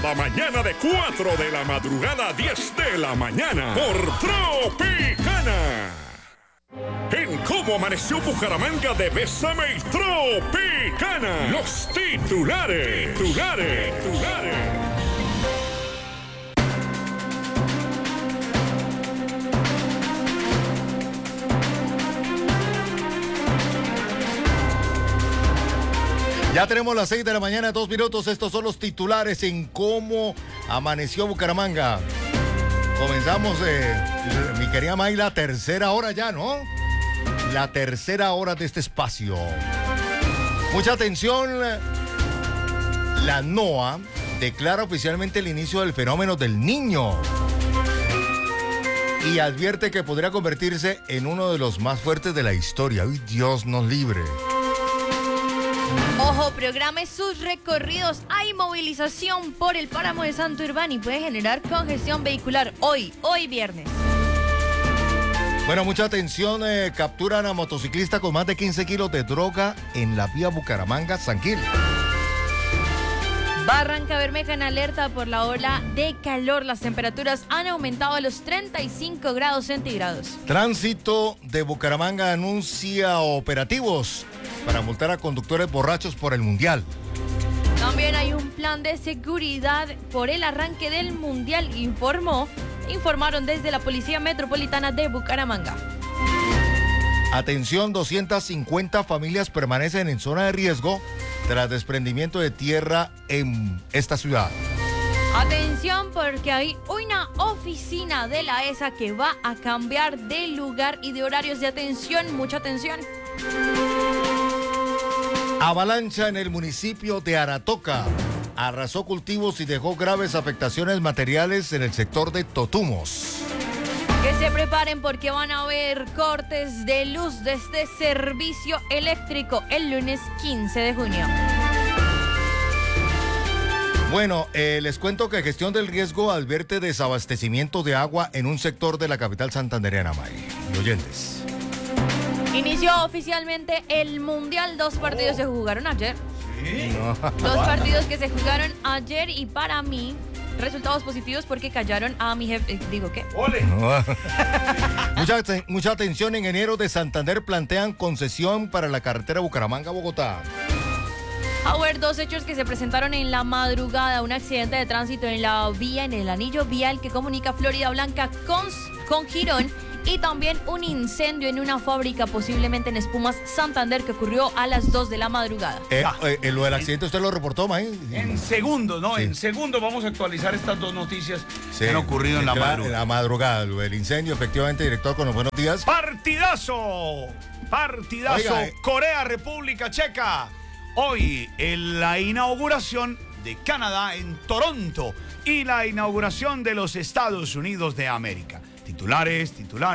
cada mañana de 4 de la madrugada a 10 de la mañana por Tropicana. En Cómo Amaneció Bucaramanga de Bésame y Tropicana. Los titulares. Ya tenemos las 6 de la mañana, 2 minutos. Estos son los titulares en Cómo Amaneció Bucaramanga. Comenzamos, mi querida May, la tercera hora ya, ¿no? La tercera hora de este espacio. Mucha atención. La NOAA declara oficialmente el inicio del fenómeno del Niño y advierte que podría convertirse en uno de los más fuertes de la historia. ¡Ay, Dios nos libre! Ojo, programe sus recorridos. Hay movilización por el páramo de Santurbán y puede generar congestión vehicular hoy viernes. Bueno, mucha atención. Capturan a motociclista con más de 15 kilos de droga en la vía Bucaramanga-San Gil. Barranca Bermeja en alerta por la ola de calor. Las temperaturas han aumentado a los 35 grados centígrados. Tránsito de Bucaramanga anuncia operativos para multar a conductores borrachos por el Mundial. También hay un plan de seguridad por el arranque del Mundial, informaron desde la Policía Metropolitana de Bucaramanga. Atención, 250 familias permanecen en zona de riesgo tras desprendimiento de tierra en esta ciudad. Atención, porque hay una oficina de la ESA que va a cambiar de lugar y de horarios de atención. Mucha atención. Avalancha en el municipio de Aratoca. Arrasó cultivos y dejó graves afectaciones materiales en el sector de Totumos. Que se preparen porque van a haber cortes de luz de este servicio eléctrico el lunes 15 de junio. Bueno, les cuento que Gestión del Riesgo advierte desabastecimiento de agua en un sector de la capital santandereana, May y oyentes. Inició oficialmente el Mundial. 2 partidos se jugaron ayer. ¿Sí? No. 2 partidos que se jugaron ayer y para mí, resultados positivos porque callaron a mi jefe. Digo, ¿qué? ¡Ole! No. Mucha atención. Ingenieros de Santander plantean concesión para la carretera Bucaramanga-Bogotá. Howard, 2 hechos que se presentaron en la madrugada. Un accidente de tránsito en la vía, en el anillo vial que comunica Florida Blanca con Girón. Y también un incendio en una fábrica, posiblemente en Espumas, Santander, que ocurrió a las 2 de la madrugada. Lo del accidente, ¿usted lo reportó, May? En segundos, ¿no? Sí. En segundos vamos a actualizar estas 2 noticias que han ocurrido en la madrugada. En la madrugada, lo del incendio, efectivamente, director, con los buenos días. ¡Partidazo! Oiga, Corea, República Checa. Hoy, en la inauguración de Canadá en Toronto y la inauguración de los Estados Unidos de América. Titulares.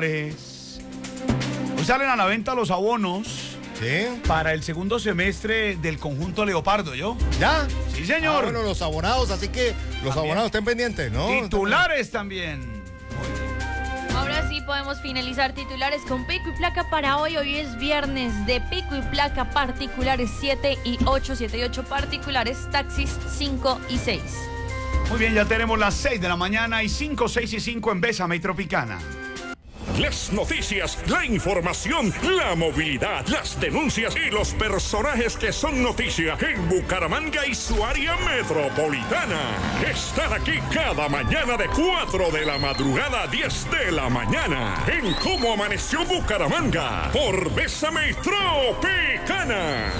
Hoy salen a la venta los abonos. ¿Sí? Para el segundo semestre del conjunto Leopardo, ¿yo? ¿Ya? Sí, señor. Bueno, los abonados, así que los abonados estén pendientes, ¿no? Titulares también. Ahora sí podemos finalizar titulares con pico y placa para hoy. Hoy es viernes de pico y placa particulares 7 y 8, 7 y 8 particulares, taxis 5 y 6. Muy bien, ya tenemos las 6 de la mañana y 5, 6 y 5 en Bésame y Tropicana. Las noticias, la información, la movilidad, las denuncias y los personajes que son noticia en Bucaramanga y su área metropolitana. Están aquí cada mañana de 4 de la madrugada a 10 de la mañana en Cómo Amaneció Bucaramanga por Bésame y Tropicana.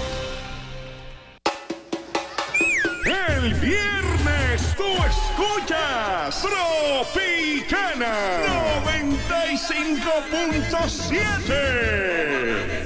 El viernes tú escuchas Tropicana 95.7.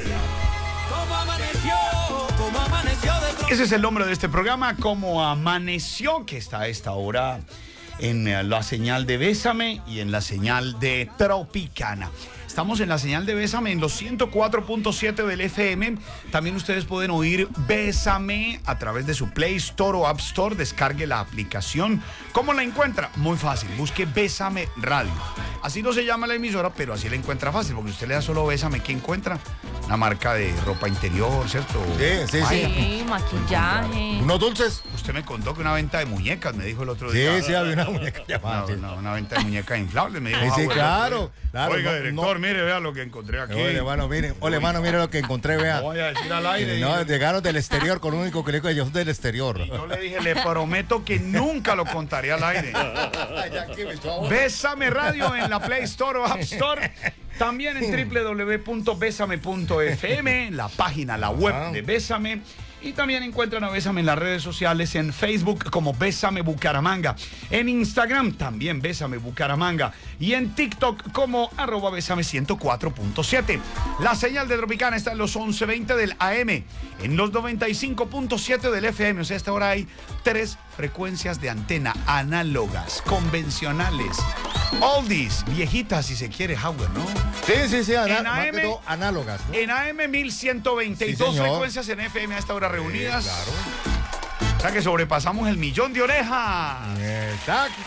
¿Cómo amaneció? Ese es el nombre de este programa, Cómo Amaneció, que está a esta hora en la señal de Bésame y en la señal de Tropicana. Estamos en la señal de Bésame en los 104.7 del FM. También ustedes pueden oír Bésame a través de su Play Store o App Store. Descargue la aplicación. ¿Cómo la encuentra? Muy fácil. Busque Bésame Radio. Así no se llama la emisora, pero así la encuentra fácil, porque usted le da solo Bésame. ¿Qué encuentra? una marca de ropa interior, ¿cierto? Sí. Sí, maquillaje. Unos dulces. Usted me contó que una venta de muñecas, me dijo el otro día. Sí, había una muñeca llamada. Una venta de muñecas inflables, me dijo. Sí, Howard. claro. Oiga, director, mire, vea lo que encontré aquí. Ole, mano, mire lo que encontré, vea. Voy a decir al aire. No, llegaron del exterior, con lo único que le digo, yo del exterior. Y yo le dije, le prometo que nunca lo contaré al aire. Bésame Radio en la Play Store o App Store. También en www.besame.fm, la página, la web de Bésame. Y también encuentran a Bésame en las redes sociales, en Facebook como Bésame Bucaramanga, en Instagram también Bésame Bucaramanga y en TikTok como @Bésame104.7. La señal de Tropicana está en los 11:20 del AM, en los 95.7 del FM. O sea, hasta ahora hay 3 frecuencias de antena análogas, convencionales, oldies, viejitas si se quiere, Howard, ¿no? Sí, En análogas, ¿no? En AM 1120 y Sí, 2 señor. frecuencias en FM a esta hora reunidas. Claro. O sea que sobrepasamos el 1.000.000 de orejas. Exacto.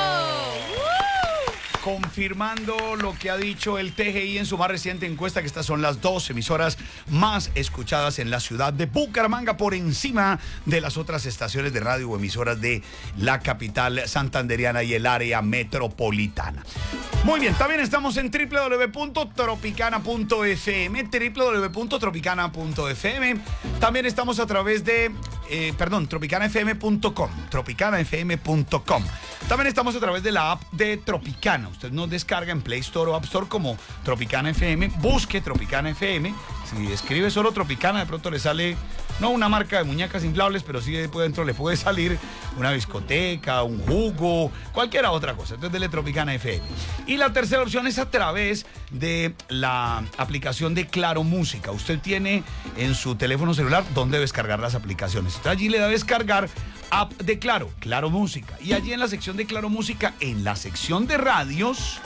Confirmando lo que ha dicho el TGI en su más reciente encuesta, que estas son las 2 emisoras más escuchadas en la ciudad de Bucaramanga, por encima de las otras estaciones de radio o emisoras de la capital santanderiana y el área metropolitana. Muy bien, también estamos en www.tropicana.fm, www.tropicana.fm. También estamos a través de, tropicanafm.com, tropicanafm.com. También estamos a través de la app de Tropicana. Usted nos descarga en Play Store o App Store como Tropicana FM. Busque Tropicana FM. Si escribe solo Tropicana, de pronto le sale, no una marca de muñecas inflables, pero sí dentro le puede salir una discoteca, un jugo, cualquier otra cosa. Entonces dele Tropicana FM. Y la tercera opción es a través de la aplicación de Claro Música. Usted tiene en su teléfono celular donde descargar las aplicaciones. Usted allí le da a descargar app de Claro Música. Y allí en la sección de Claro Música, en la sección de radios,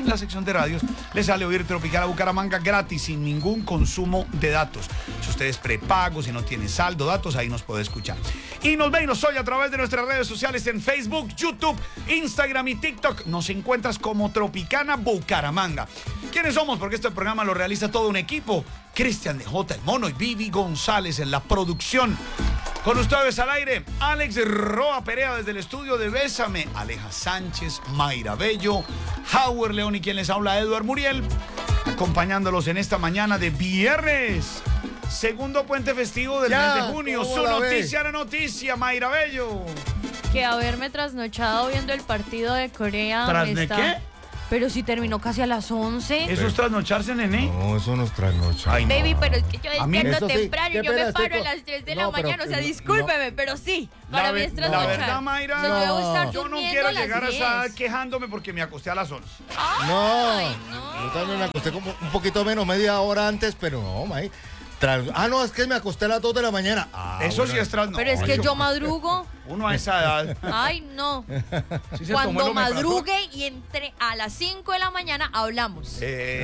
le sale oír Tropicana Bucaramanga gratis, sin ningún consumo de datos. Si usted es prepago, si no tiene saldo, datos, ahí nos puede escuchar. Y nos ve y nos oye a través de nuestras redes sociales en Facebook, YouTube, Instagram y TikTok. Nos encuentras como Tropicana Bucaramanga. ¿Quiénes somos? Porque este programa lo realiza todo un equipo. Cristian de J, el Mono, y Vivi González en la producción. Con ustedes al aire, Alex Roa Perea desde el estudio de Bésame, Aleja Sánchez, Mayra Bello, Howard León y quien les habla, Eduard Muriel, acompañándolos en esta mañana de viernes, segundo puente festivo del mes de junio. Su noticia, la noticia, Mayra Bello. Que haberme trasnochado viendo el partido de Corea. ¿Tras de qué? Pero si terminó casi a las 11. ¿Eso es trasnocharse, nene? No, eso no es trasnochar. Ay, no. Baby, pero es que yo A mí- despierto Eso sí, temprano, qué yo me pena, paro estoy a las 3 de no, la pero- mañana, o sea, no. discúlpeme, pero sí, para mí es La trasnochar. verdad, Mayra, O sea, yo debo estar yo no durmiendo quiero a las llegar a estar 10. quejándome porque me acosté a las 11. No, Ay, no. yo también me acosté como un poquito menos, media hora antes, pero no, May. No, es que me acosté a las 2 de la mañana. Eso bueno. sí es trasnocho. Pero es que yo madrugo. Uno a esa edad. Ay, no. Sí se tomó el Cuando omeprazol. madrugue y entre a las 5 de la mañana, hablamos.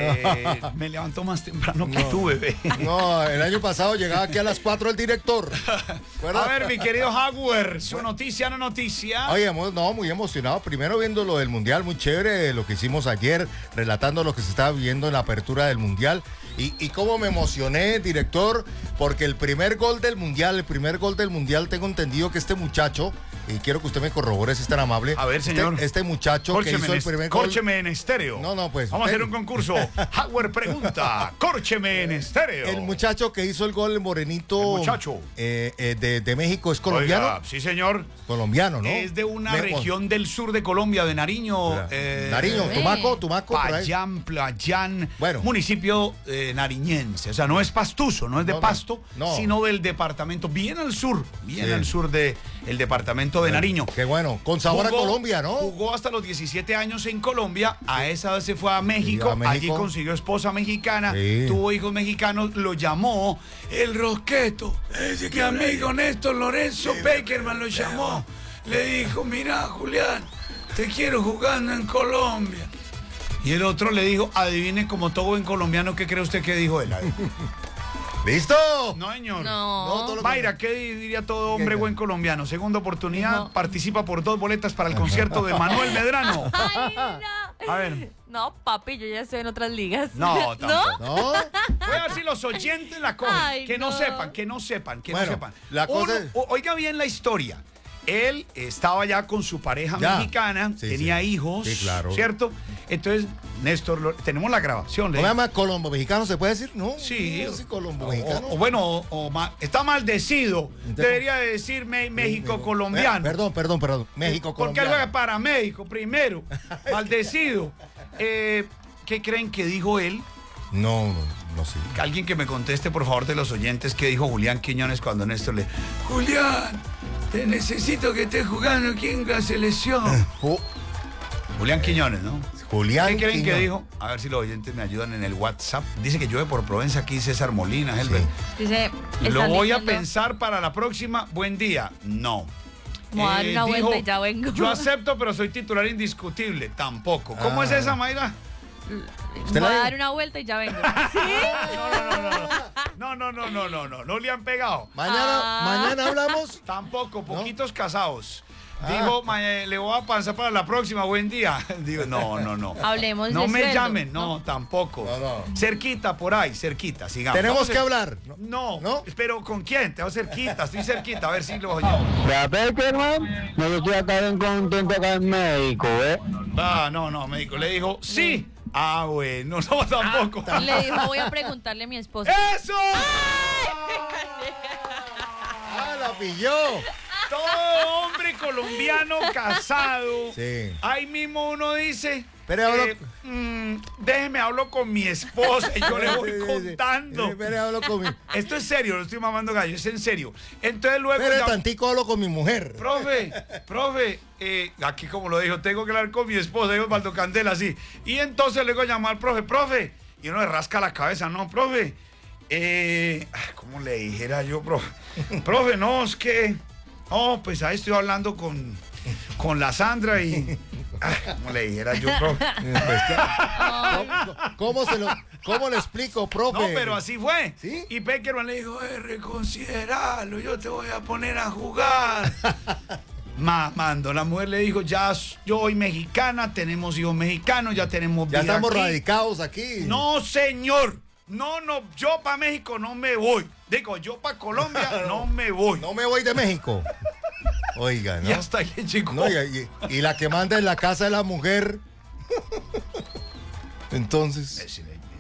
Me levanto más temprano que tú, bebé. No, el año pasado llegaba aquí a las 4 el director. A ver, mi querido Howard, su noticia, no noticia. Oye, muy emocionado. Primero viendo lo del Mundial, muy chévere, lo que hicimos ayer, relatando lo que se estaba viviendo en la apertura del Mundial. Y cómo me emocioné, director, porque el primer gol del Mundial, tengo entendido que este muchacho, y quiero que usted me corrobore si es tan amable. A ver, señor. Este muchacho que hizo el primer gol. Córcheme en estéreo. No, pues. Vamos a hacer un concurso. Howard pregunta. Córcheme en estéreo. El muchacho que hizo el gol, el morenito. El muchacho. De México, ¿es colombiano? Oiga, sí, señor. Colombiano, ¿no? Es de una región del sur de Colombia, de Nariño. Nariño, Tumaco, por ahí. Playán, Bueno. municipio nariñense. O sea, no es pastuso, no es de Pasto, no. sino del departamento, bien al sur Sí. del departamento de Nariño. Qué bueno, con sabor a Colombia, ¿no? Jugó hasta los 17 años en Colombia, a esa vez se fue a México, Sí, a México. allí consiguió esposa mexicana, Sí. tuvo hijos mexicanos, lo llamó el Rosqueto. Mi amigo Néstor Lorenzo Peckerman lo llamó. Le dijo, mira, Julián, te quiero jugando en Colombia. Y el otro le dijo, adivine como todo buen colombiano, ¿qué cree usted que dijo él? ¿Listo? No, señor. No. todo lo Mayra, ¿qué diría todo hombre buen colombiano? Segunda oportunidad, No. participa por 2 boletas para el concierto de Manuel Medrano. Ay, no. A ver. No, papi, yo ya estoy en otras ligas. No, tampoco. ¿No? Voy a ver si los oyentes la cogen. Ay, que no no. sepan. Bueno, la cosa es- Oiga bien la historia. Él estaba ya con su pareja Ya. mexicana, Sí, tenía sí. hijos, Sí, claro. ¿cierto? Entonces, Néstor, tenemos la grabación. ¿No me llama colombo mexicano? ¿Se puede decir? No. Sí. No, sí, colombo mexicano. Está maldecido. Entonces- Debería decir México colombiano. Perdón. México Porque él colombiano. juega para México primero. Maldecido. ¿Qué creen que dijo él? No sé. Alguien que me conteste, por favor, de los oyentes, ¿qué dijo Julián Quiñones cuando Néstor le... Julián, te necesito que estés jugando aquí en la selección. Julián Quiñones, ¿no? Julián ¿Qué creen que Quiñones. dijo? A ver si los oyentes me ayudan en el WhatsApp. Dice que llueve por Provenza aquí César Molina, Helbert. Dice, Lo están voy a diciendo, pensar para la próxima. Buen día. No. Me voy a dar una vuelta dijo, y ya vengo. Yo acepto, pero soy titular indiscutible. Tampoco. ¿Cómo es esa, Mayra? Me voy a la dar dijo? una vuelta y ya vengo. No le han pegado. Mañana hablamos. Tampoco, poquitos casados. Dijo, le voy a pasar para la próxima, buen día. Digo, no. Hablemos No de me sueldo. llamen, no, tampoco. No. Cerquita, por ahí, cerquita, sigamos. Tenemos Vamos que a- hablar. No, pero ¿con quién? Tengo cerquita, estoy cerquita, a ver si los oyemos. Vea, Peckerman, no, yo estoy acá bien contento acá en México, ¿eh? No, médico, le dijo, sí. Ah, bueno, no, tampoco. Le dijo, voy a preguntarle a mi esposa. ¡Eso! La pilló. Todo hombre colombiano casado. Sí. Ahí mismo uno dice, Pero hablo- déjeme hablo con mi esposa y yo le voy Sí. contando. Espere, hablo con mi... Esto es serio, no estoy mamando gallo, es en serio. Entonces luego Espere ya- tantico, hablo con mi mujer. Profe, aquí como lo dijo, tengo que hablar con mi esposa, dijo Osvaldo Candela, así. Y entonces luego llamó al profe, y uno le rasca la cabeza, no, profe. ¿Cómo le dijera yo, profe? Profe, no, es que... Oh, pues ahí estoy hablando con la Sandra y... ¿Cómo le dijera yo, profe? Pues, ¿Cómo le explico, profe? No, pero así fue. ¿Sí? Y Peckerman le dijo, reconsideralo, yo te voy a poner a jugar. Mamando, la mujer le dijo, ya yo soy mexicana, tenemos hijos mexicanos, ya tenemos Ya vida estamos aquí. radicados aquí. No, señor. No, yo para México no me voy. Digo, yo para Colombia no me voy. No me voy de México. Oiga, ¿no? Y hasta ahí, chico. No, y la que manda en la casa de la mujer. Entonces,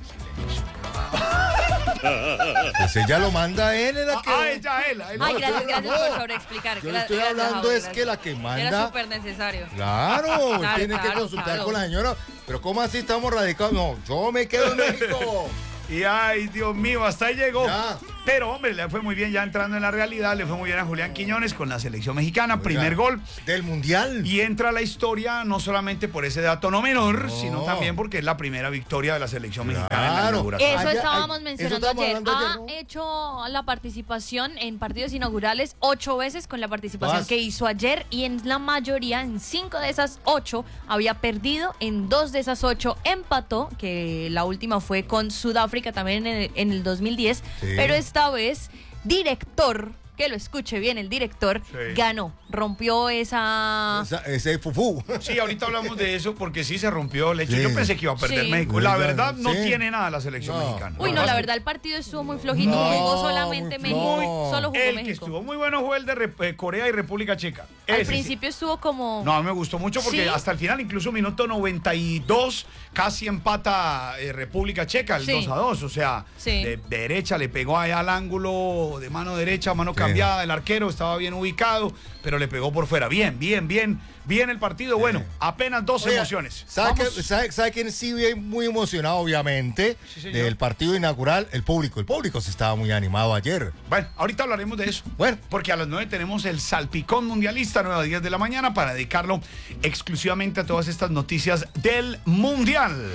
pues ella lo manda a él, era que... él. Ay, No, gracias yo- por no. sobreexplicar. Yo le estoy hablando es que la que Era manda... súper necesario. Claro, tiene que claro, consultar claro. con la señora. Pero ¿cómo así estamos radicados? No, yo me quedo en México. Y ay, Dios mío, hasta ahí llegó. Ya. Pero, hombre, le fue muy bien ya entrando en la realidad. Le fue muy bien a Julián Quiñones con la selección mexicana. Primer gol. Del Mundial. Y entra a la historia no solamente por ese dato no menor, No. sino también porque es la primera victoria de la selección mexicana en la Claro. inauguración. Eso Ayer- estábamos eso mencionando estábamos ayer. hablando ayer, Ha ¿no? hecho la participación en partidos inaugurales 8 veces con la participación Más. que hizo ayer y en la mayoría, en 5 de esas 8, había perdido, en 2 de esas 8 empató, que la última fue con Sudáfrica también en el 2010, Sí. pero esta vez director, que lo escuche bien, el director Sí. ganó, rompió esa... Ese fufú. Sí, ahorita hablamos de eso porque sí se rompió el hecho. Sí. Yo pensé que iba a perder Sí. México. La verdad no Sí. tiene nada la selección No. mexicana. Uy, no, la pasa verdad el partido estuvo muy flojito, No, jugó solamente muy México, flojo. solo jugó es que México. estuvo muy bueno fue el de Corea y República Checa. Al Ese sí. principio estuvo como... No, a mí me gustó mucho porque ¿Sí? hasta el final, incluso minuto 92, casi empata República Checa, el Sí. 2-2. O sea, Sí. de derecha le pegó allá al ángulo de mano derecha, mano cambiada. El arquero estaba bien ubicado, pero le pegó por fuera. Bien el partido. Bueno, apenas dos Oiga, emociones. ¿Sabe Vamos. quién sí bien muy emocionado, obviamente, Sí, señor. del partido inaugural? El público. El público se estaba muy animado ayer. Bueno, ahorita hablaremos de eso. Bueno. Porque a las 9 tenemos el Salpicón Mundialista, 9 a 10 de la mañana, para dedicarlo exclusivamente a todas estas noticias del Mundial.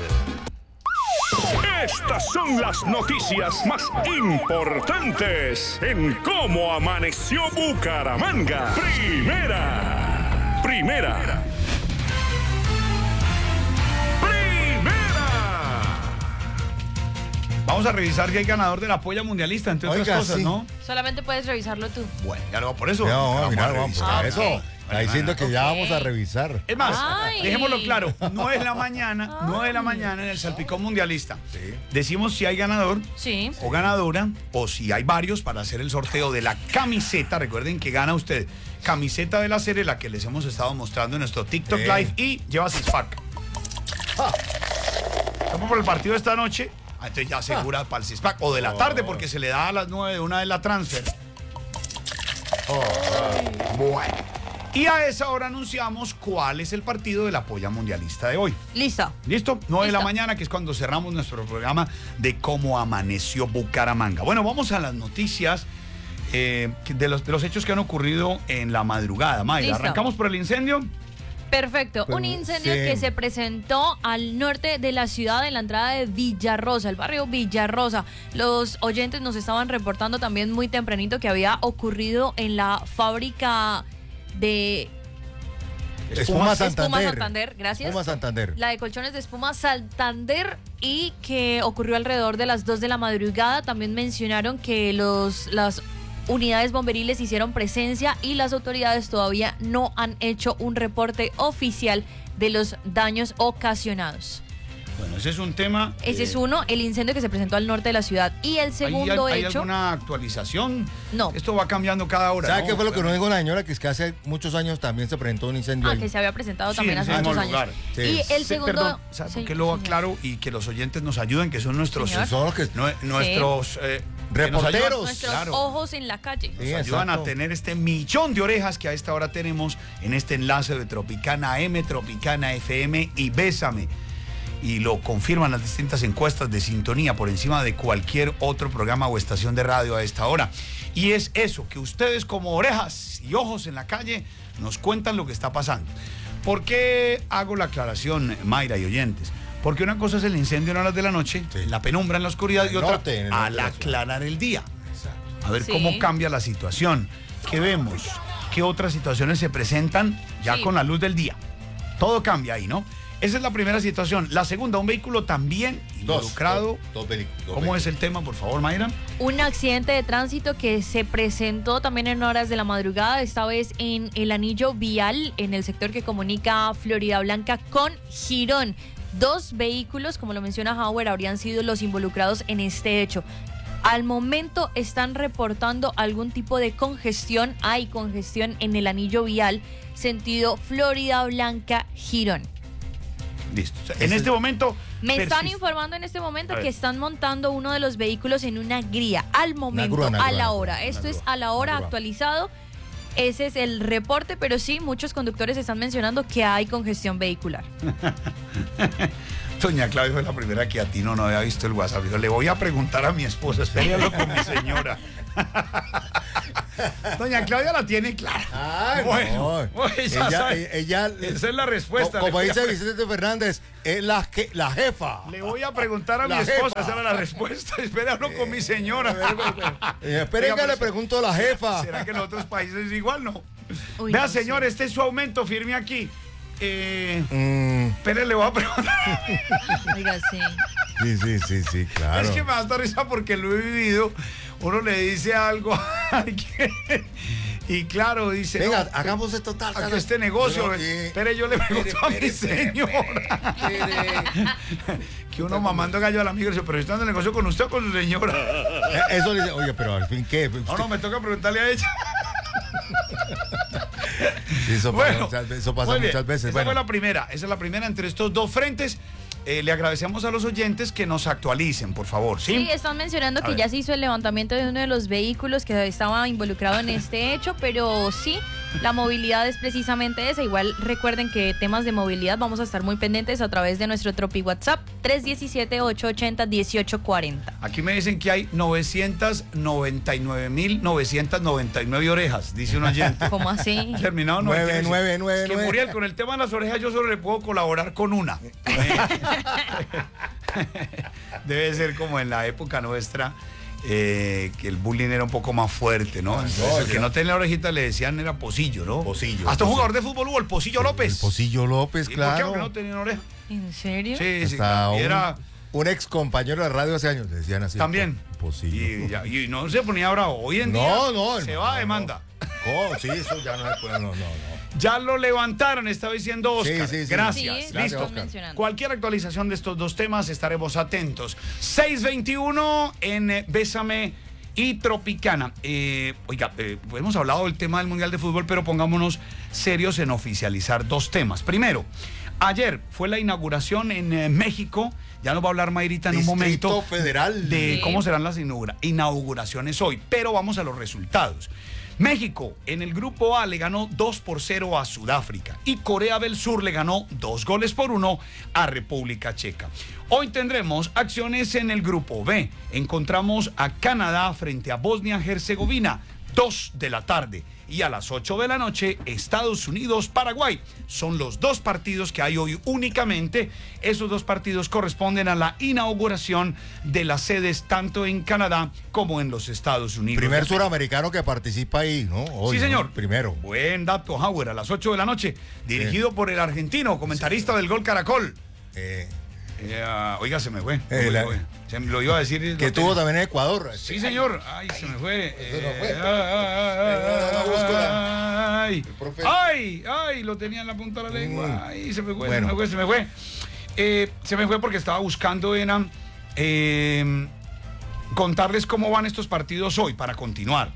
Estas son las noticias más importantes en cómo amaneció Bucaramanga. Primera. Vamos a revisar que hay ganador de la polla mundialista, entre otras Oiga, cosas, sí. ¿no? Solamente puedes revisarlo tú. Bueno, ya lo por eso. Ya, vamos a mirar, revisar. vamos, eso. Está diciendo que ya vamos a revisar. Es más, Ay. dejémoslo claro, 9 de la mañana, 9 de la mañana en el Salpicón Mundialista. Sí. Decimos si hay ganador Sí. o ganadora, o si hay varios para hacer el sorteo de la camiseta. Recuerden que gana usted camiseta de la serie, la que les hemos estado mostrando en nuestro TikTok Sí. Live, y lleva six-pack. Estamos por el partido de esta noche, entonces ya asegura para el six-pack, o de la tarde, porque se le da a las 9 de una de la transfer. Bueno. Y a esa hora anunciamos cuál es el partido de la polla mundialista de hoy. Listo. ¿Listo? 9 de la Listo. mañana, que es cuando cerramos nuestro programa de cómo amaneció Bucaramanga. Bueno, vamos a las noticias de los hechos que han ocurrido en la madrugada. Mayra, Listo. arrancamos por el incendio. Perfecto. Pues, Un incendio sí. que se presentó al norte de la ciudad, en la entrada de Villarrosa, el barrio Villarrosa. Los oyentes nos estaban reportando también muy tempranito que había ocurrido en la fábrica de Espuma Espuma Santander. Santander, gracias. Espuma Santander. La de colchones de espuma Santander, y que ocurrió alrededor de las 2 de la madrugada. También mencionaron que las unidades bomberiles hicieron presencia y las autoridades todavía no han hecho un reporte oficial de los daños ocasionados. Bueno, ese es un tema. Ese es uno, el incendio que se presentó al norte de la ciudad. Y el segundo ¿Hay hecho... alguna actualización? No. Esto va cambiando cada hora. ¿Sabe ¿no? qué fue lo que nos dijo la señora? Que es que hace muchos años también se presentó un incendio ahí. que se había presentado Sí, también en hace ese muchos mismo años. lugar. Sí. Y el Sí, segundo... perdón, ¿sabe por qué lo señor. aclaro? Y que los oyentes nos ayuden, que son nuestros... Señor. Son los que... Nuestros... que nos Reporteros. ayudan, Nuestros claro, ojos en la calle. Sí, nos ayudan a exacto. tener este millón de orejas que a esta hora tenemos en este enlace de Tropicana M, Tropicana FM y Bésame. Y lo confirman las distintas encuestas de sintonía por encima de cualquier otro programa o estación de radio a esta hora. Y es eso, que ustedes como orejas y ojos en la calle nos cuentan lo que está pasando. ¿Por qué hago la aclaración, Mayra y oyentes? Porque una cosa es el incendio en horas de la noche, Sí. la penumbra en la oscuridad, En y el otra norte, en el norte al de la ciudad. aclarar el día. Exacto. A ver Sí. cómo cambia la situación. ¿Qué vemos? ¿Qué otras situaciones se presentan ya Sí. con la luz del día? Todo cambia ahí, ¿no? Esa es la primera situación. La segunda, un vehículo también involucrado. Dos vehículos. ¿Cómo es el tema, por favor, Mayra? Un accidente de tránsito que se presentó también en horas de la madrugada, esta vez en el anillo vial, en el sector que comunica Florida Blanca con Girón. 2 vehículos, como lo menciona Howard, habrían sido los involucrados en este hecho. Al momento están reportando algún tipo de congestión. Hay congestión en el anillo vial, sentido Florida Blanca, Girón. Listo. O sea, en este momento... Me están persiste. informando en este momento A ver. que están montando uno de los vehículos en una grúa. Al momento, grúa, a la una hora. grúa, Esto una es grúa, a la hora una grúa. actualizado. Ese es el reporte, pero sí, muchos conductores están mencionando que hay congestión vehicular. Doña Claudia fue la primera que atino, no había visto el WhatsApp. Dijo, le voy a preguntar a mi esposa, espéralo con mi señora. Doña Claudia la tiene clara. Ay, Bueno, no. pues ya sabe. ella, Esa es la respuesta. Como Le dice voy a- Vicente Fernández, es la jefa. Le voy a preguntar a mi La esposa, jefa. esa era la respuesta. Espéralo con mi señora. Esperen que Oiga, le pregunto a la jefa. ¿Será que en otros países es igual? No. Uy, Vea, no sé. señor, este es su aumento, firme aquí. Mm, Espere, le voy a preguntar. Oiga, sí. sí, claro. Es que me da hasta risa porque lo he vivido. Uno le dice algo a alguien y claro, dice, Venga, no, hagamos esto tal. a tal, que este negocio, No, espere, yo le pregunto a mi señora. Que uno mamando gallo al amigo y dice, pero ¿está en el negocio con usted o con su señora? Eso le dice, oye, pero al fin, ¿qué? No, me toca preguntarle a ella. Sí, eso Bueno, pasa muy bien. muchas veces. Esa Bueno, fue la primera. Esa es la primera entre estos dos frentes. Le agradecemos a los oyentes que nos actualicen, por favor. Sí, Sí, están mencionando A que ver. ya se hizo el levantamiento de uno de los vehículos que estaba involucrado en este hecho, pero sí, la movilidad es precisamente esa. Igual recuerden que temas de movilidad vamos a estar muy pendientes a través de nuestro Tropi WhatsApp 317-880-1840. Aquí me dicen que hay 999.999 orejas, dice un oyente. ¿Cómo así? Terminado 999. Es que Muriel, con el tema de las orejas yo solo le puedo colaborar con una. Debe ser como en la época nuestra, que el bullying era un poco más fuerte, ¿no? Entonces, el que no tenía orejita le decían era Pocillo, ¿no? Pocillo, Hasta un Pocillo. jugador de fútbol hubo, el Pocillo López. el Pocillo López, ¿Y por qué? claro. Porque no tenía oreja. ¿En serio? Sí, sí. Hasta Y era... un ex compañero de radio hace años, decían así. También. Pocillo. Y no se ponía bravo. Hoy en día No, se hermano, va a no. demanda. Sí, eso ya no se puede, no. Ya lo levantaron, estaba diciendo Oscar. Sí. Gracias. Sí, Listo. están mencionando. Cualquier actualización de estos dos temas estaremos atentos. 6:21 en Bésame y Tropicana. Oiga, hemos hablado del tema del Mundial de Fútbol, pero pongámonos serios en oficializar dos temas. Primero, ayer fue la inauguración en México. Ya nos va a hablar Mayrita en un momento. Distrito Federal. De Sí. cómo serán las inauguraciones hoy. Pero vamos a los resultados. México en el grupo A le ganó 2-0 a Sudáfrica y Corea del Sur le ganó 2-1 a República Checa. Hoy tendremos acciones en el grupo B. Encontramos a Canadá frente a Bosnia-Herzegovina, 2 de la tarde. Y a las 8 de la noche, Estados Unidos-Paraguay. Son los dos partidos que hay hoy únicamente. Esos dos partidos corresponden a la inauguración de las sedes tanto en Canadá como en los Estados Unidos. Primer suramericano que participa ahí, ¿no? Hoy, Sí, señor. ¿no? Primero. Buen dato, Howard, a las 8 de la noche. Dirigido por el argentino, comentarista del Gol Caracol. Oiga, se me fue. Se me lo iba a decir. Que tuvo también en Ecuador. Sí, señor. Ay, se me fue. Ay, lo tenía en la punta de la lengua. Ay, se me fue, Bueno. se me fue. Se me fue porque estaba buscando contarles cómo van estos partidos hoy para continuar.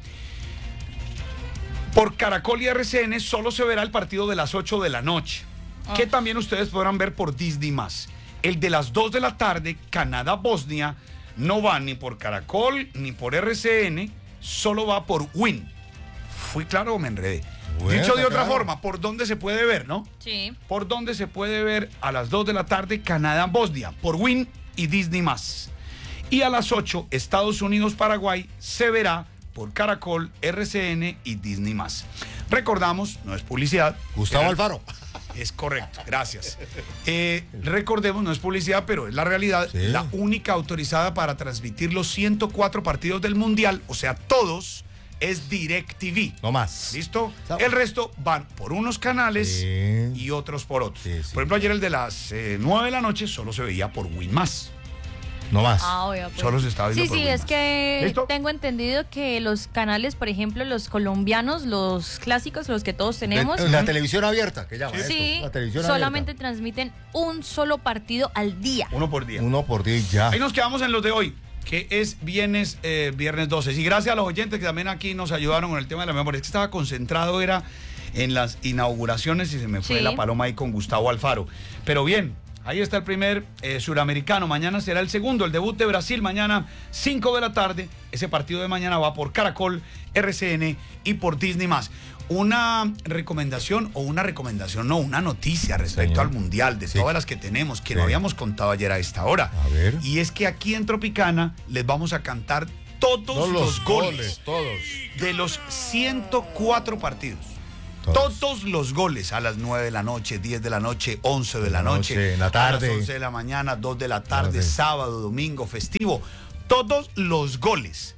Por Caracol y RCN solo se verá el partido de las 8 de la noche, que también ustedes podrán ver por Disney+. El de las 2 de la tarde, Canadá-Bosnia, no va ni por Caracol ni por RCN, solo va por Win. ¿Fui claro o me enredé? Bueno, Dicho de otra claro. forma, ¿por dónde se puede ver, no? Sí. ¿Por dónde se puede ver a las 2 de la tarde Canadá-Bosnia? Por Win y Disney+. Y a las 8, Estados Unidos-Paraguay se verá por Caracol, RCN y Disney+. Recordamos, no es publicidad. Gustavo Alfaro. Es correcto, gracias. Recordemos, no es publicidad, pero es la realidad. Sí. La única autorizada para transmitir los 104 partidos del Mundial, o sea, todos, es DirecTV. No más. ¿Listo? El resto van por unos canales Sí. y otros por otros. Sí. Por ejemplo, ayer el de las 9 de la noche solo se veía por Win+. No más. Ah, obvio, pues. Solo se estaba viendo Sí, por sí, Win+. es que ¿Listo? tengo entendido que los canales, por ejemplo, los colombianos, los clásicos, los que todos tenemos, La televisión abierta, que llama sí, esto. La televisión solamente abierta. transmiten un solo partido al día. Uno por día. Uno por día y ya. Ahí nos quedamos en los de hoy, que es viernes 12. Y gracias a los oyentes que también aquí nos ayudaron con el tema de la memoria. Es que estaba concentrado, era en las inauguraciones y se me fue Sí. la paloma ahí con Gustavo Alfaro. Pero bien, ahí está el primer suramericano. Mañana será el segundo, el debut de Brasil. Mañana, 5 de la tarde. Ese partido de mañana va por Caracol, RCN y por Disney+. Una recomendación, no, una noticia respecto Señor. al Mundial, de Sí. todas las que tenemos, que Sí. no habíamos contado ayer a esta hora. A ver. Y es que aquí en Tropicana les vamos a cantar todos los goles todos. de los 104 partidos. Todos los goles a las 9 de la noche, 10 de la noche, 11 de la noche, en la tarde. a las 11 de la mañana, 2 de la tarde, Tarde. sábado, domingo, festivo. Todos los goles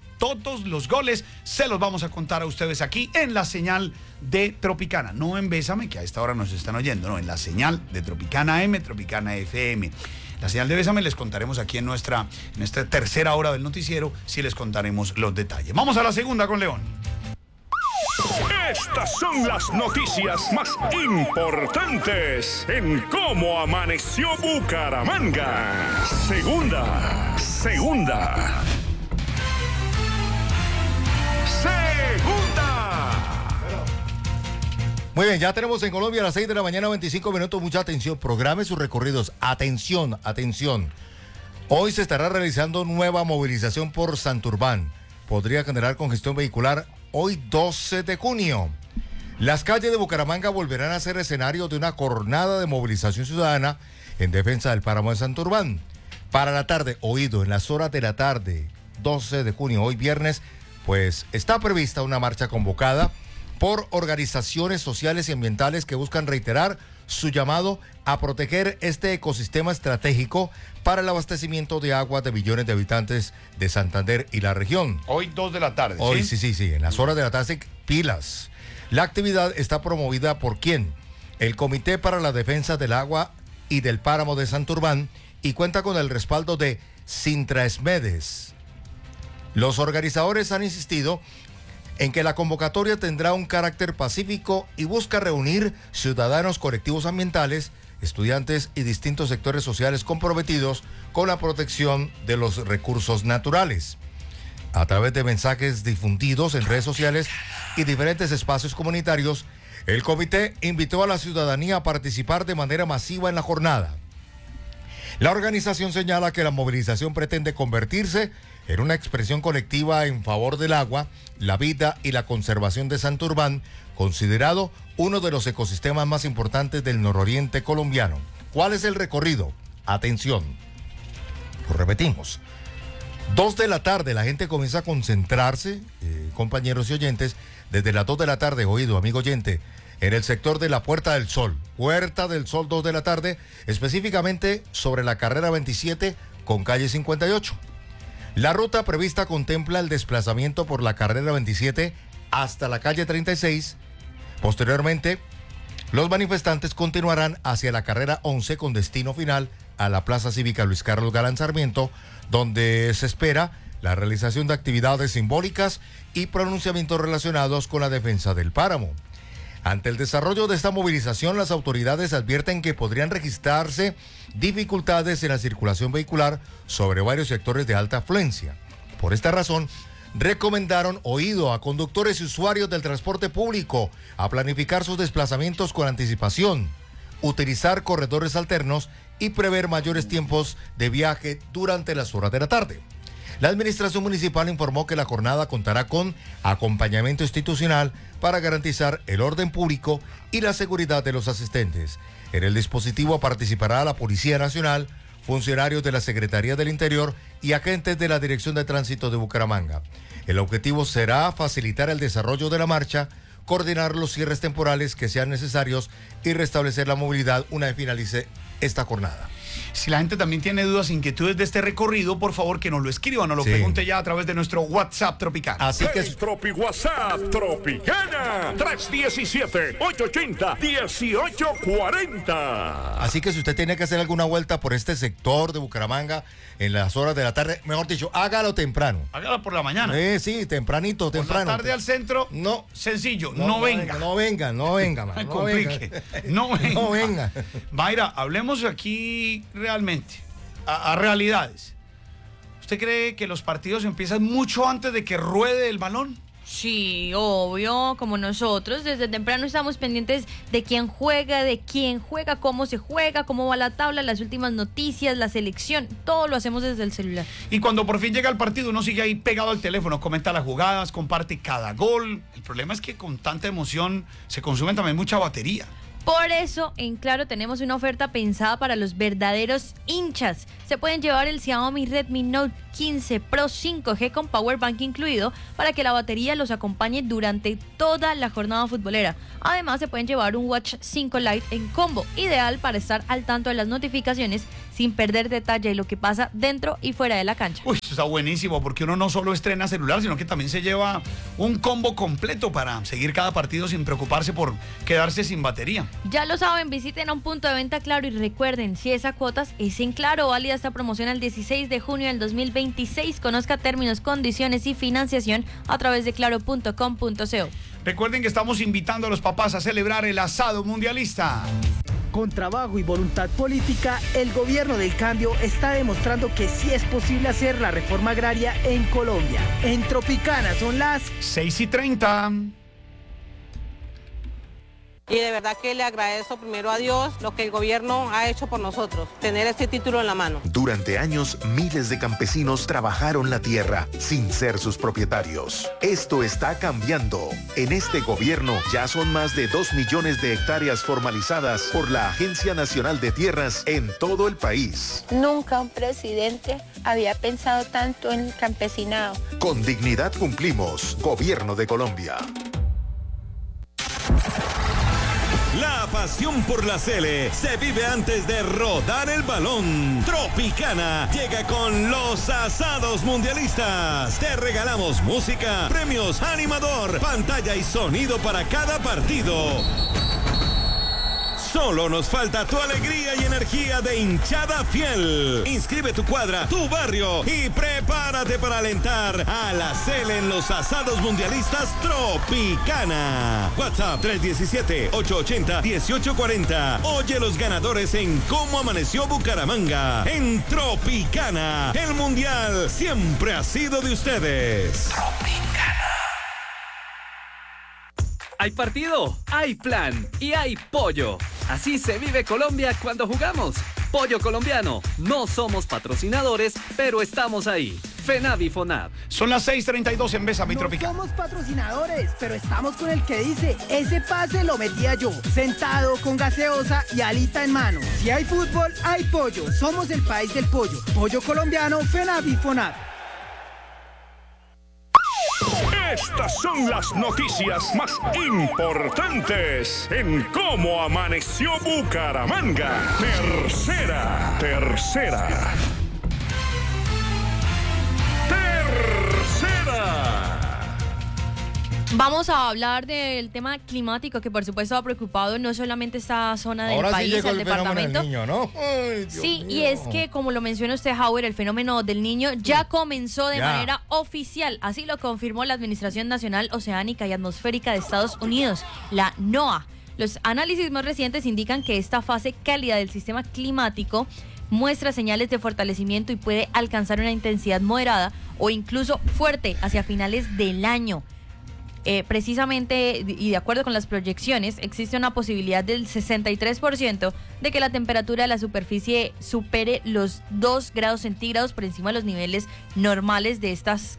se los vamos a contar a ustedes aquí en la señal de Tropicana. No en Bésame, que a esta hora nos están oyendo, no, en la señal de Tropicana M, Tropicana FM. La señal de Bésame les contaremos aquí en nuestra tercera hora del noticiero, sí les contaremos los detalles. Vamos a la segunda con León. Estas son las noticias más importantes en cómo amaneció Bucaramanga. Segunda. Muy bien, ya tenemos en Colombia a las 6 de la mañana, 25 minutos. Mucha atención. Programe sus recorridos. Atención. Hoy se estará realizando nueva movilización por Santurbán. Podría generar congestión vehicular hoy 12 de junio. Las calles de Bucaramanga volverán a ser escenario de una jornada de movilización ciudadana en defensa del páramo de Santurbán. Para la tarde, en las horas de la tarde, 12 de junio, hoy viernes, pues está prevista una marcha convocada por organizaciones sociales y ambientales que buscan reiterar su llamado a proteger este ecosistema estratégico para el abastecimiento de agua de millones de habitantes de Santander y la región. Hoy 2 de la tarde. Hoy sí, en las horas de la tarde, pilas. La actividad está promovida por ¿quién? El Comité para la Defensa del Agua y del Páramo de Santurbán y cuenta con el respaldo de Sintraesmedes. Los organizadores han insistido en que la convocatoria tendrá un carácter pacífico y busca reunir ciudadanos, colectivos ambientales, estudiantes y distintos sectores sociales comprometidos con la protección de los recursos naturales. A través de mensajes difundidos en redes sociales y diferentes espacios comunitarios, el comité invitó a la ciudadanía a participar de manera masiva en la jornada. La organización señala que la movilización pretende convertirse en una expresión colectiva en favor del agua, la vida y la conservación de Santurbán, considerado uno de los ecosistemas más importantes del nororiente colombiano. ¿Cuál es el recorrido? Atención, lo repetimos. 2 de la tarde, la gente comienza a concentrarse, compañeros y oyentes, desde las 2 de la tarde, oído, amigo oyente, en el sector de la Puerta del Sol. Puerta del Sol, 2 de la tarde, específicamente sobre la carrera 27 con calle 58. La ruta prevista contempla el desplazamiento por la carrera 27 hasta la calle 36. Posteriormente, los manifestantes continuarán hacia la carrera 11 con destino final a la Plaza Cívica Luis Carlos Galán Sarmiento, donde se espera la realización de actividades simbólicas y pronunciamientos relacionados con la defensa del páramo. Ante el desarrollo de esta movilización, las autoridades advierten que podrían registrarse dificultades en la circulación vehicular sobre varios sectores de alta afluencia. Por esta razón, recomendaron oído a conductores y usuarios del transporte público a planificar sus desplazamientos con anticipación, utilizar corredores alternos y prever mayores tiempos de viaje durante las horas de la tarde. La administración municipal informó que la jornada contará con acompañamiento institucional para garantizar el orden público y la seguridad de los asistentes. En el dispositivo participará la Policía Nacional, funcionarios de la Secretaría del Interior y agentes de la Dirección de Tránsito de Bucaramanga. El objetivo será facilitar el desarrollo de la marcha, coordinar los cierres temporales que sean necesarios y restablecer la movilidad una vez finalice esta jornada. Si la gente también tiene dudas, inquietudes de este recorrido, por favor que nos lo escriban, nos lo pregunte ya a través de nuestro WhatsApp Tropicana. Así que Tropi WhatsApp Tropicana 317-880-1840. Así que si usted tiene que hacer alguna vuelta por este sector de Bucaramanga en las horas de la tarde, mejor dicho, hágalo temprano. Hágalo por la mañana. Sí, tempranito. Por la tarde al centro, no. Sencillo, no venga. No venga, man. No complique. No venga. No venga. Mayra, hablemos aquí realmente, a realidades. ¿Usted cree que los partidos empiezan mucho antes de que ruede el balón? Sí, obvio, como nosotros, desde temprano estamos pendientes de quién juega, cómo se juega, cómo va la tabla, las últimas noticias, la selección, todo lo hacemos desde el celular. Y cuando por fin llega el partido, uno sigue ahí pegado al teléfono, comenta las jugadas, comparte cada gol. El problema es que con tanta emoción se consume también mucha batería. Por eso, en Claro tenemos una oferta pensada para los verdaderos hinchas. Se pueden llevar el Xiaomi Redmi Note 15 Pro 5G con Power Bank incluido para que la batería los acompañe durante toda la jornada futbolera. Además, se pueden llevar un Watch 5 Lite en combo, ideal para estar al tanto de las notificaciones sin perder detalle de lo que pasa dentro y fuera de la cancha. Uy, eso está buenísimo porque uno no solo estrena celular, sino que también se lleva un combo completo para seguir cada partido sin preocuparse por quedarse sin batería. Ya lo saben, visiten a un punto de venta Claro y recuerden, si es a cuotas, es en Claro. Válida esta promoción el 16 de junio del 2026. Conozca términos, condiciones y financiación a través de claro.com.co. Recuerden que estamos invitando a los papás a celebrar el asado mundialista. Con trabajo y voluntad política, el gobierno del cambio está demostrando que sí es posible hacer la reforma agraria en Colombia. En Tropicana son las 6:30. Y de verdad que le agradezco primero a Dios lo que el gobierno ha hecho por nosotros, tener este título en la mano. Durante años, miles de campesinos trabajaron la tierra sin ser sus propietarios. Esto está cambiando. En este gobierno ya son más de 2 millones de hectáreas formalizadas por la Agencia Nacional de Tierras en todo el país. Nunca un presidente había pensado tanto en el campesinado. Con dignidad cumplimos. Gobierno de Colombia. La pasión por la Sele se vive antes de rodar el balón. Tropicana llega con los asados mundialistas. Te regalamos música, premios, animador, pantalla y sonido para cada partido. Solo nos falta tu alegría y energía de hinchada fiel. Inscribe tu cuadra, tu barrio y prepárate para alentar a la Cele en los asados mundialistas Tropicana. WhatsApp 317-880-1840. Oye los ganadores en Cómo Amaneció Bucaramanga. En Tropicana, el mundial siempre ha sido de ustedes. Tropicana. Hay partido, hay plan y hay pollo. Así se vive Colombia cuando jugamos. Pollo colombiano. No somos patrocinadores, pero estamos ahí. FENAVI FONAV. Son las 6:32 en Bésame Tropicana. No somos patrocinadores, pero estamos con el que dice, ese pase lo metía yo, sentado con gaseosa y alita en mano. Si hay fútbol, hay pollo. Somos el país del pollo. Pollo colombiano, FENAVI FONAV. Estas son las noticias más importantes en Cómo Amaneció Bucaramanga. Tercera. Vamos a hablar del tema climático que por supuesto ha preocupado no solamente esta zona del Ahora país, sí llegó el departamento. Del niño, ¿no? Ay, sí, mío. Y es que como lo menciona usted, Howard, el fenómeno del niño ya comenzó de manera oficial. Así lo confirmó la Administración Nacional Oceánica y Atmosférica de Estados Unidos, la NOAA. Los análisis más recientes indican que esta fase cálida del sistema climático muestra señales de fortalecimiento y puede alcanzar una intensidad moderada o incluso fuerte hacia finales del año. Precisamente, y de acuerdo con las proyecciones, existe una posibilidad del 63% de que la temperatura de la superficie supere los 2 grados centígrados por encima de los niveles normales de estas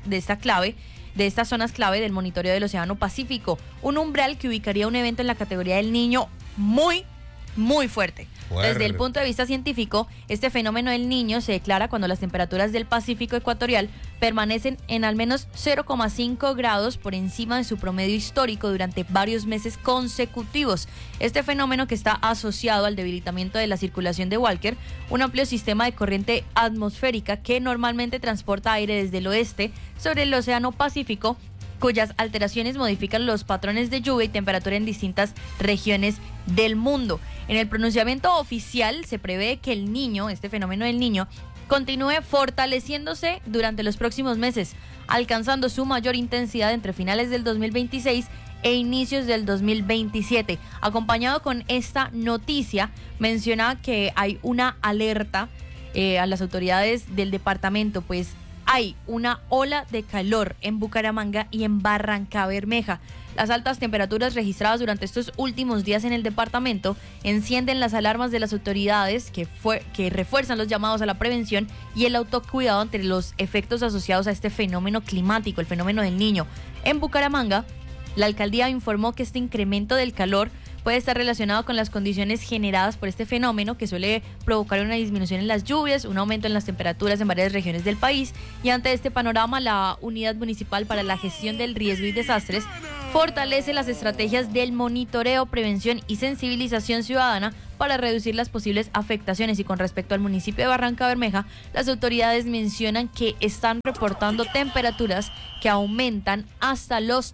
zonas clave del monitoreo del Océano Pacífico, un umbral que ubicaría un evento en la categoría del niño muy fuerte. Desde el punto de vista científico, este fenómeno del niño se declara cuando las temperaturas del Pacífico ecuatorial permanecen en al menos 0,5 grados por encima de su promedio histórico durante varios meses consecutivos. Este fenómeno, que está asociado al debilitamiento de la circulación de Walker, un amplio sistema de corriente atmosférica que normalmente transporta aire desde el oeste sobre el Océano Pacífico, cuyas alteraciones modifican los patrones de lluvia y temperatura en distintas regiones del mundo. En el pronunciamiento oficial se prevé que el niño, este fenómeno del niño, continúe fortaleciéndose durante los próximos meses, alcanzando su mayor intensidad entre finales del 2026 e inicios del 2027. Acompañado con esta noticia, menciona que hay una alerta a las autoridades del departamento, pues hay una ola de calor en Bucaramanga y en Barrancabermeja. Las altas temperaturas registradas durante estos últimos días en el departamento encienden las alarmas de las autoridades que refuerzan los llamados a la prevención y el autocuidado ante los efectos asociados a este fenómeno climático, el fenómeno del niño. En Bucaramanga, la alcaldía informó que este incremento del calor puede estar relacionado con las condiciones generadas por este fenómeno, que suele provocar una disminución en las lluvias, un aumento en las temperaturas en varias regiones del país. Y ante este panorama, la Unidad Municipal para la Gestión del Riesgo y Desastres fortalece las estrategias del monitoreo, prevención y sensibilización ciudadana para reducir las posibles afectaciones. Y con respecto al municipio de Barrancabermeja, las autoridades mencionan que están reportando temperaturas que aumentan hasta los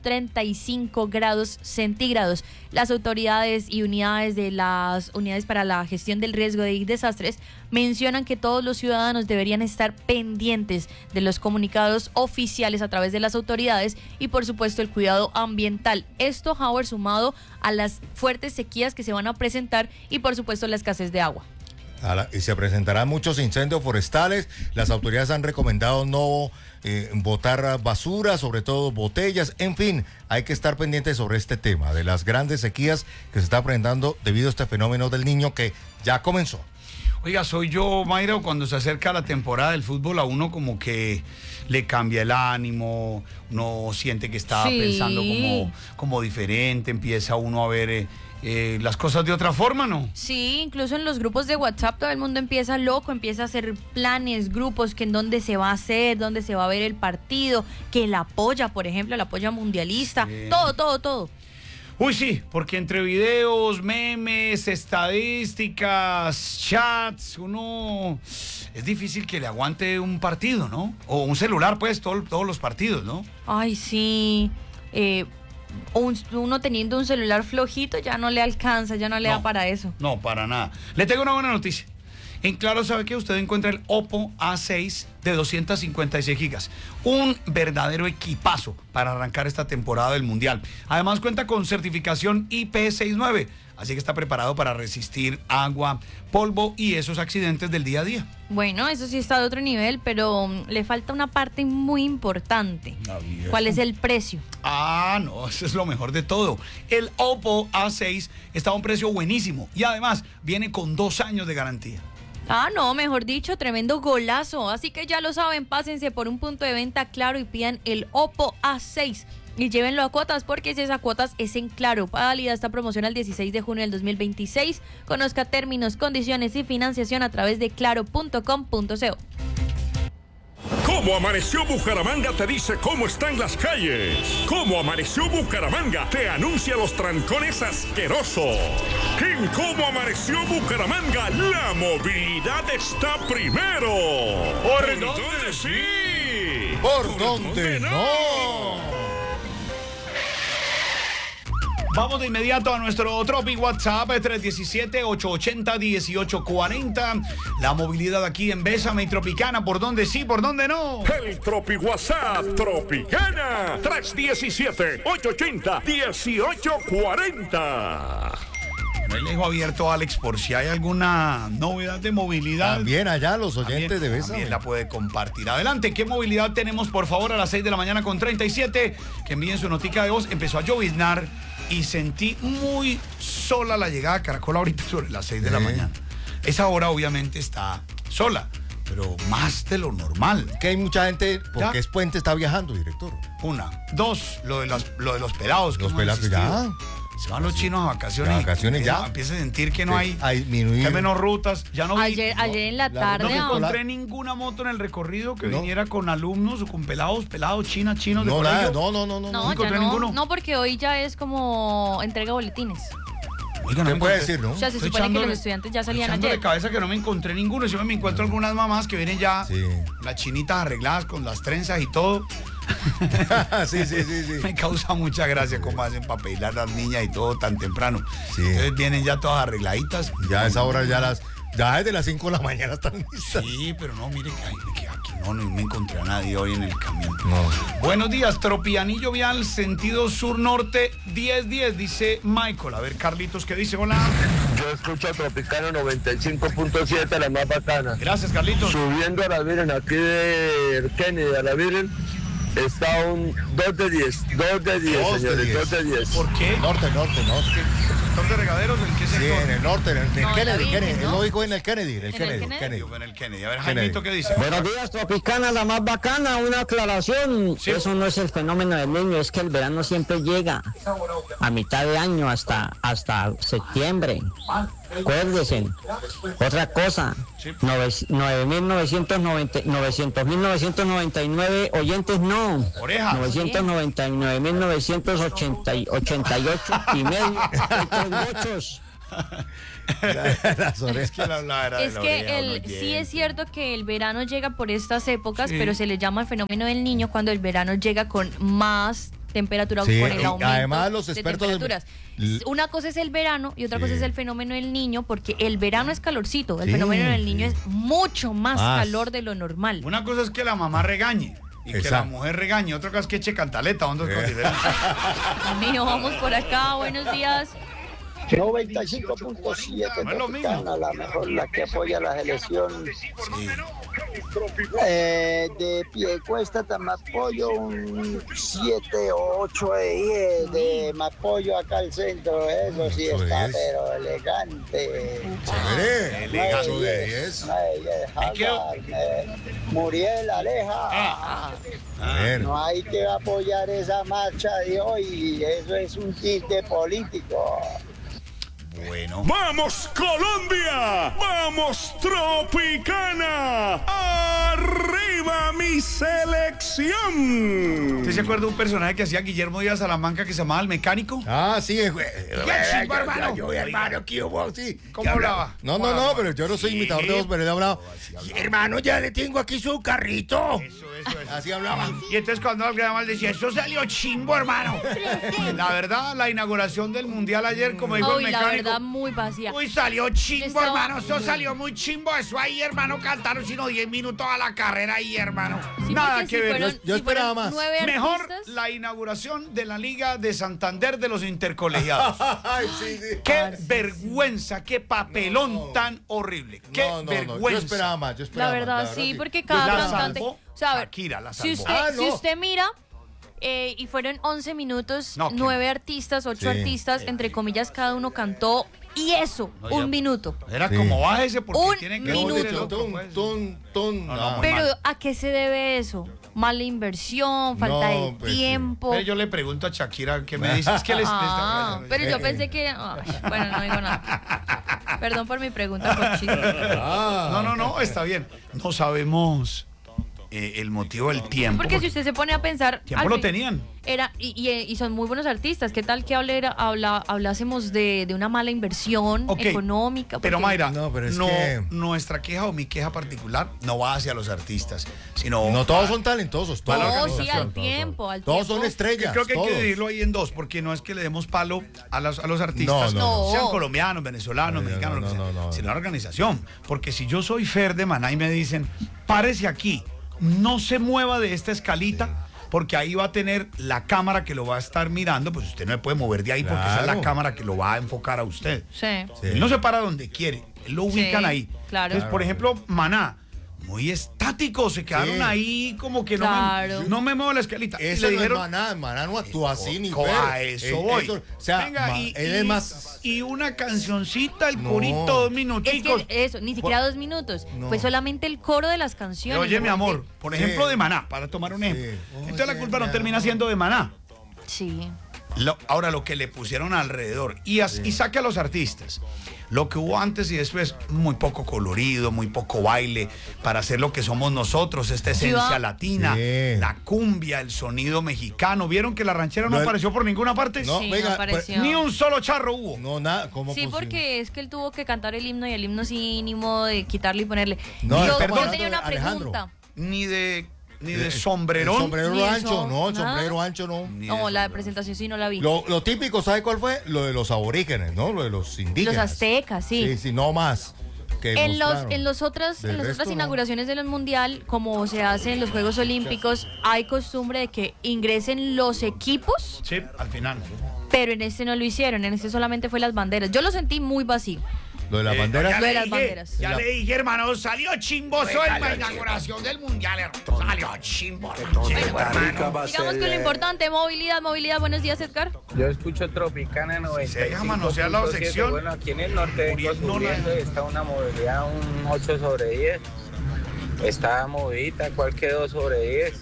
35 grados centígrados. Las autoridades y unidades de las unidades para la gestión del riesgo y desastres mencionan que todos los ciudadanos deberían estar pendientes de los comunicados oficiales a través de las autoridades y, por supuesto, el cuidado ambiental. Esto, Howard, sumado a las fuertes sequías que se van a presentar y, por supuesto, la escasez de agua. Y se presentarán muchos incendios forestales. Las autoridades han recomendado no botar basura, sobre todo botellas. En fin, hay que estar pendientes sobre este tema de las grandes sequías que se está presentando debido a este fenómeno del niño que ya comenzó. Oiga, soy yo, Mayra, cuando se acerca la temporada del fútbol, a uno como que le cambia el ánimo, uno siente que está pensando como diferente, empieza uno a ver las cosas de otra forma, ¿no? Sí, incluso en los grupos de WhatsApp todo el mundo empieza loco, empieza a hacer planes, grupos, que en dónde se va a hacer, dónde se va a ver el partido, que la polla, por ejemplo, la polla mundialista, todo. Uy, sí, porque entre videos, memes, estadísticas, chats, uno es difícil que le aguante un partido, ¿no? O un celular, pues, todos los partidos, ¿no? Ay, sí. uno teniendo un celular flojito ya no le alcanza, ya no le da para eso. No, para nada. Le tengo una buena noticia. En Claro sabe que usted encuentra el Oppo A6 de 256 gigas. Un verdadero equipazo para arrancar esta temporada del Mundial. Además cuenta con certificación IP69, así que está preparado para resistir agua, polvo y esos accidentes del día a día. Bueno, eso sí está de otro nivel, pero le falta una parte muy importante. ¿Cuál es el precio? No, eso es lo mejor de todo. El Oppo A6 está a un precio buenísimo y además viene con 2 años de garantía. No, mejor dicho, tremendo golazo. Así que ya lo saben, pásense por un punto de venta Claro y pidan el Oppo A6 y llévenlo a cuotas, porque si es a cuotas es en Claro. Válida esta promoción al 16 de junio del 2026. Conozca términos, condiciones y financiación a través de claro.com.co. ¿Cómo amaneció Bucaramanga? Te dice cómo están las calles. ¿Cómo amaneció Bucaramanga? Te anuncia los trancones asquerosos. En ¿Cómo amaneció Bucaramanga? La movilidad está primero. ¿Por dónde sí? ¿Por dónde no? Vamos de inmediato a nuestro Tropic WhatsApp 317-880-1840. La movilidad aquí en Bésame y Tropicana. ¿Por dónde sí? ¿Por dónde no? El Tropic WhatsApp Tropicana 317-880-1840. Me dejo abierto, Alex, por si hay alguna novedad de movilidad. También allá los oyentes de Bésame. También la puede compartir. Adelante, ¿qué movilidad tenemos, por favor, a las 6 de la mañana con 37? Que envíen su notica de voz. Empezó a lloviznar y sentí muy sola la llegada a Caracol ahorita sobre las 6 de la mañana. Esa hora obviamente está sola, pero más de lo normal. Que hay mucha gente, porque es puente, está viajando, director. Una. Dos, lo de los pelados. Los pelados ya. Se van los chinos a vacaciones. Vacaciones ya. Empieza a sentir que no hay disminuir. menos rutas. Ya no vi. Ayer en la tarde. No encontré ninguna moto en el recorrido que viniera con alumnos o con pelados, chinos de colegio. No encontré ninguno. No, porque hoy ya es como entrega boletines. Oiga, ¿Qué puede decir, no? O sea, se supone que los estudiantes ya salían ayer. de cabeza que no me encontré ninguno. Si me encuentro algunas mamás que vienen ya, las chinitas arregladas con las trenzas y todo. Sí. Me causa mucha gracia cómo hacen para peinar a las niñas y todo tan temprano. Entonces vienen ya todas arregladitas. Ya a esa hora ya desde las 5 de la mañana están listas. Sí, pero no, mire que aquí no me encontré a nadie hoy en el camión. Buenos días, Tropianillo Vial, sentido sur-norte, 10-10, dice Michael. A ver, Carlitos, ¿qué dice? Hola. Yo escucho a Tropicana 95.7, la más bacana. Gracias, Carlitos. Subiendo a la Virgen, aquí de Kennedy a la Virgen, está un 2 de 10, señores, 2 de 10. ¿Por qué? Norte, no, es que... ¿Sector de regaderos? ¿En qué sector? Sí, en el norte, en el Kennedy. Virgen, Él lo dijo en el Kennedy. En el Kennedy. A ver, Jaimito, ¿qué dice? Buenos días, Tropicana, la más bacana. Una aclaración. Sí. Eso no es el fenómeno del niño, es que el verano siempre llega a mitad de año hasta septiembre. Acuérdense. Otra cosa, 900.999 oyentes no. Orejas. 999.988 y medio. Muchos. Sí es cierto que el verano llega por estas épocas, pero se le llama el fenómeno del niño cuando el verano llega con más temperatura, con el aumento además los de expertos temperaturas. Una cosa es el verano y otra cosa es el fenómeno del niño, porque el verano es calorcito, el fenómeno del niño es mucho más calor de lo normal. Una cosa es que la mamá regañe y que la mujer regañe, otra cosa es que eche cantaleta, ¿dónde es diferente? Amigo, vamos por acá, buenos días. 95.7, no es lo mismo. La mejor, la que apoya las elecciones. De Piedecuesta hasta Mapoyo, un 7 o 8 de 10. De Mapoyo acá al centro, eso sí está, pero elegante. Elegante de 10. Muriel, Aleja. No hay que apoyar esa marcha de hoy, eso es un tinte político. Bueno. ¡Vamos, Colombia! ¡Vamos, Tropicana! ¡Arriba, mi selección. ¿Usted se acuerda de un personaje que hacía Guillermo Díaz Salamanca que se llamaba El Mecánico? Ah, sí, hermano. hermano, ¿qué hubo? Sí. ¿Cómo hablaba? No, pero yo no soy imitador de voz, pero él hablaba. Hermano, ya le tengo aquí su carrito. Eso. Así hablaba. Y entonces cuando alguien mal decía, eso salió chimbo, hermano. La verdad, la inauguración del Mundial ayer, como dijo el mecánico. La verdad, muy vacía. Uy, salió chimbo, hermano. Eso salió muy chimbo. Eso ahí, hermano, cantaron sino 10 minutos a la carrera ahí, hermano. Sí, nada que ver. Yo esperaba más. Mejor la inauguración de la Liga de Santander de los Intercolegiados. Ay, sí. Qué vergüenza, qué papelón tan horrible. Qué vergüenza. Yo esperaba más. La verdad, sí, porque cada cantante... O sea, a ver, Shakira la si salvó. usted mira, y fueron 11 minutos, 9 artistas, 8 artistas, entre comillas, cada uno cantó, y eso, un minuto. Era como bájese porque tienen que... Un minuto. Pero ¿a qué se debe eso? Mala inversión, falta de tiempo. Pero yo le pregunto a Shakira qué me dice. Es que pero yo pensé que... bueno, no digo nada. Perdón por mi pregunta por chiste. No, está bien. No sabemos el motivo del tiempo. Porque si usted se pone a pensar... Tiempo lo tenían. Y son muy buenos artistas. ¿Qué tal que hablásemos de una mala inversión económica? Pero Mayra, nuestra queja o mi queja particular no va hacia los artistas, sino... No todos son talentosos. Sí, al tiempo. Todos son estrellas. Creo que hay que dividirlo ahí en dos, porque no es que le demos palo a los artistas, sean colombianos, venezolanos, mexicanos, sino a la organización. Porque si yo soy Fer de Maná y me dicen, párese aquí, no se mueva de esta escalita, porque ahí va a tener la cámara que lo va a estar mirando, pues usted no me puede mover de ahí porque esa es la cámara que lo va a enfocar a usted. Sí. Él no se para donde quiere, él lo ubican ahí. Claro. Entonces, por ejemplo, Maná, muy estáticos, se quedaron ahí como que no me muevo la escalita. Eso le dijeron, Maná no actúa así ni a eso voy. O sea, venga, él es más... Y una cancioncita, el corito, 2 minuticos. Es que eso, ni siquiera 2 minutos. Fue solamente el coro de las canciones. Oye, mi amor, por ejemplo, de Maná, para tomar un ejemplo. Entonces la culpa no termina siendo de Maná. Sí. Ahora, lo que le pusieron alrededor y saque a los artistas. Lo que hubo antes y después, muy poco colorido, muy poco baile, para hacer lo que somos nosotros, esta esencia latina, la cumbia, el sonido mexicano. ¿Vieron que la ranchera no apareció por ninguna parte? No, no apareció. Ni un solo charro hubo. No, nada. ¿Cómo sí, porque es que él tuvo que cantar el himno y el himno sin ánimo de quitarle y ponerle. No, yo tenía una pregunta. Ni de sombrerón. El sombrero ancho, no, el sombrero ancho no. No, la presentación sí no la vi. Lo típico, ¿sabe cuál fue? Lo de los aborígenes, ¿no? Lo de los indígenas. Los aztecas, sí. Sí, no más. En las otras inauguraciones de los mundial, como se hace en los Juegos Olímpicos, hay costumbre de que ingresen los equipos. Sí, al final. Pero en este no lo hicieron, en este solamente fue las banderas. Yo lo sentí muy vacío. Lo de las banderas. Lo de las banderas. Ya le dije, hermano, salió chimboso en la inauguración del mundial, hermano. Salió chimbo, hermano. Sigamos con lo importante, movilidad. Buenos días, Edgar. Yo escucho Tropicana 95.7. Bueno, aquí en el norte vengo subiendo y está una movilidad, un 8 sobre 10. Está movidita, ¿cuál quedó sobre 10?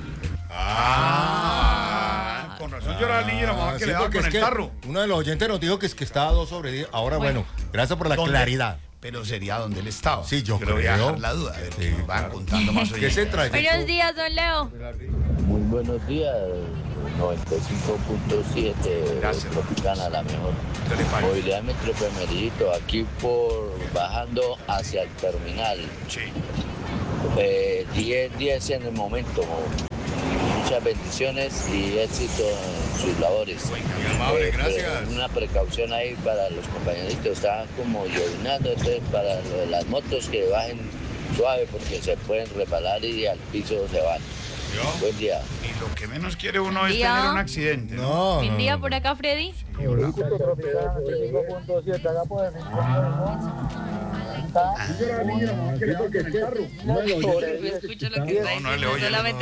Con razón lloraba el niño y la mamá que le daba con el carro. Uno de los oyentes nos dijo que estaba 2 sobre 10. Ahora, bueno, gracias por la claridad. Pero sería donde él estaba. Sí, yo creo. Voy a dejar la duda. A ver, que van contando más oyentes. ¿Qué se trae? Buenos días, don Leo. Muy buenos días. 95.7. Gracias. Tropicana, la mejor. Movilidad Metro Femerito, aquí bajando hacia el terminal. Sí. 10 en el momento. Muchas bendiciones y éxito en sus labores. Muy amable, gracias. Una precaución ahí para los compañeritos, estaban como llovinando, entonces para lo de las motos que bajen suave porque se pueden reparar y al piso se van. Buen día. Y lo que menos quiere uno es tener un accidente. Buen día por acá, Freddy. Escucho lo que está diciendo, solamente